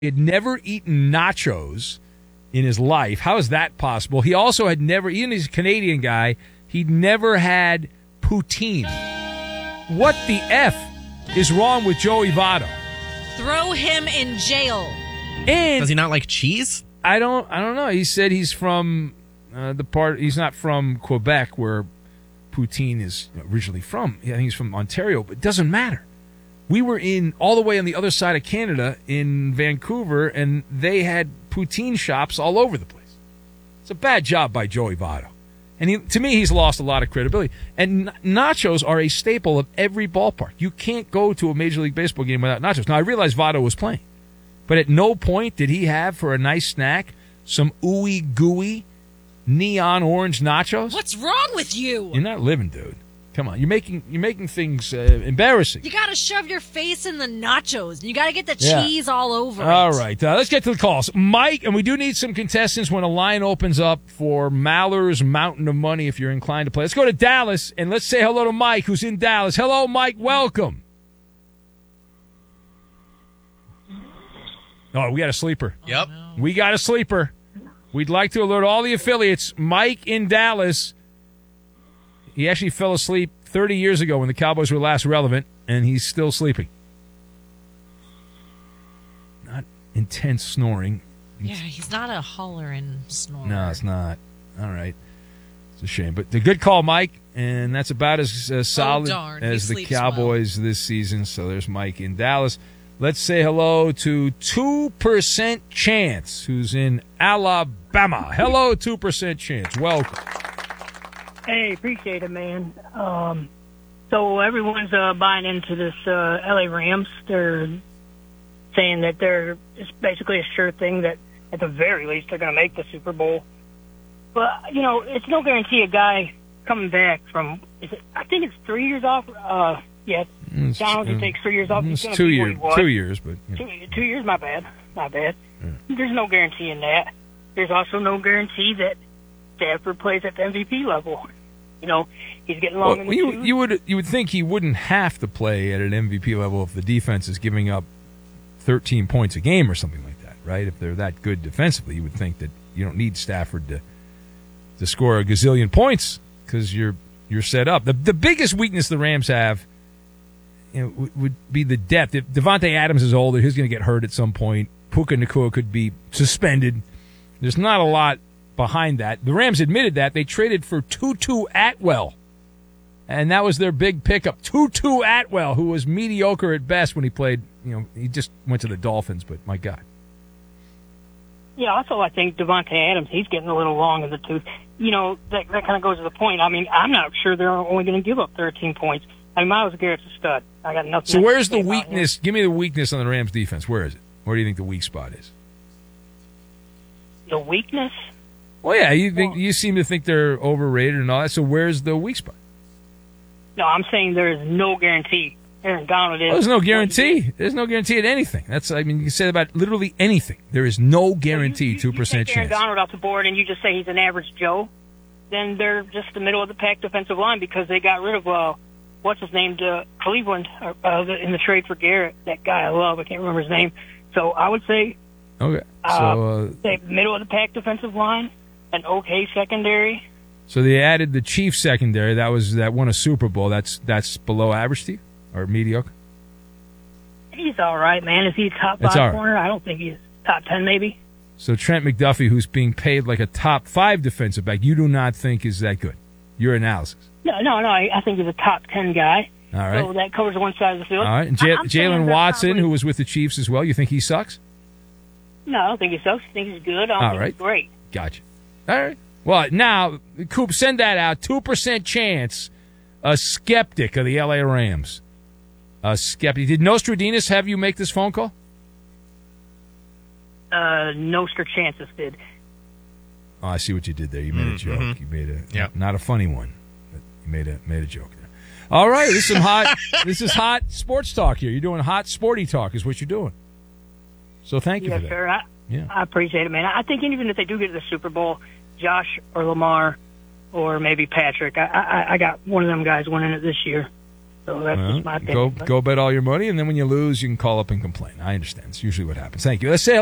He had never eaten nachos in his life. How is that possible? He also had never, even he's a Canadian guy, he'd never had poutine. What the F is wrong with Joey Votto? Throw him in jail. And does he not like cheese? I don't know. He said he's from he's not from Quebec where poutine is originally from. I think he's from Ontario, but it doesn't matter. We were all the way on the other side of Canada in Vancouver, and they had poutine shops all over the place. It's a bad job by Joey Votto. And to me, he's lost a lot of credibility. And nachos are a staple of every ballpark. You can't go to a Major League Baseball game without nachos. Now, I realize Votto was playing, but at no point did he have, for a nice snack, some ooey gooey neon orange nachos. What's wrong with you? You're not living, dude. Come on, you're making things embarrassing. You got to shove your face in the nachos, and you got to get the cheese all over it. All right, let's get to the calls. Mike, and we do need some contestants when a line opens up for Maller's Mountain of Money if you're inclined to play. Let's go to Dallas, and let's say hello to Mike, who's in Dallas. Hello, Mike. Welcome. Oh, we got a sleeper. Yep. We got a sleeper. We'd like to alert all the affiliates. Mike in Dallas. He actually fell asleep 30 years ago when the Cowboys were last relevant, and he's still sleeping. Not intense snoring. Yeah, he's not a hollering snorer. No, it's not. All right. It's a shame. But the good call, Mike, and that's about as solid as the Cowboys this season. So there's Mike in Dallas. Let's say hello to 2% Chance, who's in Alabama. Hello, 2% Chance. Welcome. Hey, appreciate it, man. So everyone's buying into this LA Rams. They're saying that it's basically a sure thing that at the very least they're going to make the Super Bowl. But, it's no guarantee a guy coming back from, I think it's 3 years off. Donald, he takes 3 years off. It's 2 years. 2 years, but... Yeah. 2 years, my bad. Yeah. There's no guarantee in that. There's also no guarantee that Stafford plays at the MVP level. He's getting along in the you would think he wouldn't have to play at an MVP level if the defense is giving up 13 points a game or something like that, right? If they're that good defensively, you would think that you don't need Stafford to score a gazillion points because you're set up. The biggest weakness the Rams have would be the depth. If Devontae Adams is older, he's going to get hurt at some point. Puka Nacua could be suspended. There's not a lot behind that. The Rams admitted that. They traded for Tutu Atwell, and that was their big pickup. Tutu Atwell, who was mediocre at best when he played. He just went to the Dolphins, but my God. Yeah, also I think Devontae Adams, he's getting a little long in the tooth. That kind of goes to the point. I mean, I'm not sure they're only going to give up 13 points. Myles Garrett's a stud. I got nothing. So where's the weakness? Give me the weakness on the Rams defense. Where is it? Where do you think the weak spot is? The weakness? Well, yeah, you seem to think they're overrated and all that. So where's the weak spot? No, I'm saying there is no guarantee. Aaron Donald is. There's no guarantee. There's no guarantee at anything. You can say about literally anything. There is no guarantee. 2% chance. Aaron Donald off the board, and you just say he's an average Joe. Then they're just the middle of the pack defensive line because they got rid of what's his name to Cleveland in the trade for Garrett. That guy I love. I can't remember his name. So I would say. Okay. So middle of the pack defensive line. An okay secondary. So they added the Chiefs secondary. That won a Super Bowl. That's below average to you or mediocre? He's all right, man. Is he a top 5 corner? I don't think he's top 10, maybe. So Trent McDuffie, who's being paid like a top 5 defensive back, you do not think is that good? Your analysis? No. I think he's a top 10 guy. All right. So that covers one side of the field. All right. And Jalen Watson, who was with the Chiefs as well, you think he sucks? No, I don't think he sucks. I think he's good. I don't think he's great. Gotcha. All right. Well, now, Coop, send that out. 2% chance, a skeptic of the L.A. Rams. A skeptic. Did Nostradamus have you make this phone call? Nostradamus did. Oh, I see what you did there. You made a joke. Mm-hmm. You made not a funny one, but you made a joke there. All right, this is hot sports talk here. You're doing hot sporty talk is what you're doing. So thank you for that. Sir. I appreciate it, man. I think even if they do get to the Super Bowl, Josh or Lamar or maybe Patrick, I got one of them guys winning it this year. So that's just my Go opinion. bet all your money, and then when you lose, you can call up and complain. I understand. It's usually what happens. Thank you. Let's say